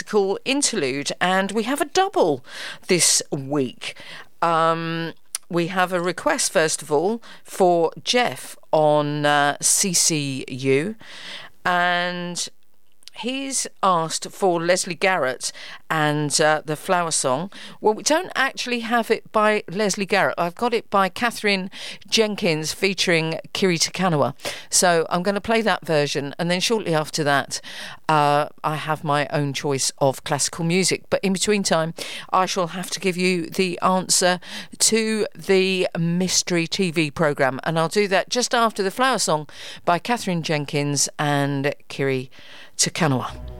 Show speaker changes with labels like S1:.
S1: musical interlude, and we have a double this week. We have a request, first of all, for Jeff on CCU, and he's asked for Leslie Garrett and the Flower Song. Well, we don't actually have it by Leslie Garrett. I've got it by Catherine Jenkins featuring Kiri Te Kanawa. So I'm going to play that version, and then shortly after that I have my own choice of classical music. But in between time, I shall have to give you the answer to the mystery TV programme, and I'll do that just after the Flower Song by Catherine Jenkins and Kiri Te Kanawa.